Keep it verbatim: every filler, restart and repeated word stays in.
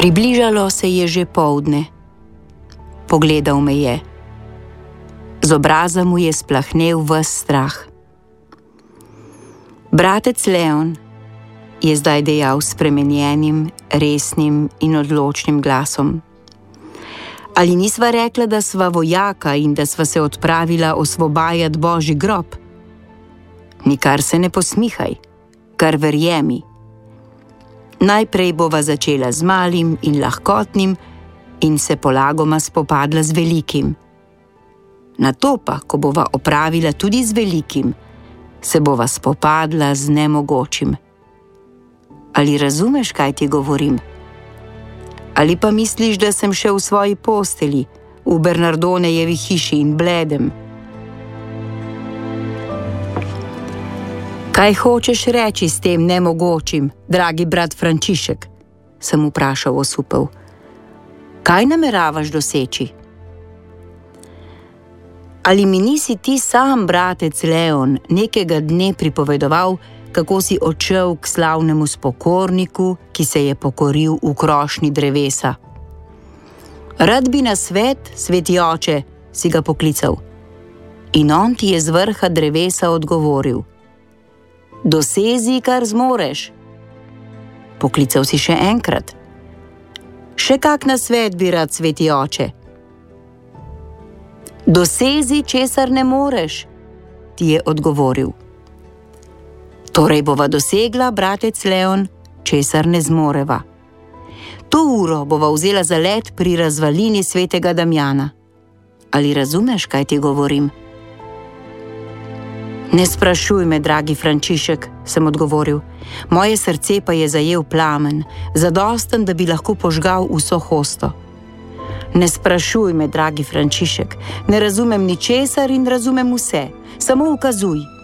Približalo se je že poldne. Pogledal me je. Z obraza mu je splahnel ves strah. Bratec Leon, je zdaj dejal spremenjenim, resnim in odločnim glasom. Ali nisva rekla, da sva vojaka in da sva se odpravila osvobajati Božji grob? Nikar se ne posmihaj, kar verjemi. Najprej bova začela z malim in lahkotnim in se polagoma spopadla z velikim. Nato pa, ko bova opravila tudi z velikim, se bova spopadla z nemogočim. Ali razumeš, kaj ti govorim? Ali pa misliš, da sem še v svoji posteli, v Bernardonejevi hiši in bledem? Kaj hočeš reči s tem nemogočim, dragi brat Frančišek? Sem vprašal osupel. Kaj nameravaš doseči? Ali mi nisi ti sam, bratec Leon, nekega dne pripovedoval, kako si odšel k slavnemu spokorniku, ki se je pokoril v krošnji drevesa? Rad bi na svet, sveti oče, si ga poklical. In on ti je z vrha drevesa odgovoril. Dosezi, kar zmoreš. Poklical si še enkrat. Še kak na svet bi rad, sveti oče? Dosezi, česar ne moreš, ti je odgovoril. Torej bova dosegla, bratec Leon, česar ne zmoreva. To uro bova vzela za let pri razvalini svetega Damjana. Ali razumeš, kaj ti govorim? Ne sprašuj me, dragi Frančišek, sem odgovoril. Moje srce pa je zajel plamen, zadosten, da bi lahko požgal vso hosto. Ne sprašuj me, dragi Frančišek, ne razumem ničesar in razumem vse, samo ukazuj.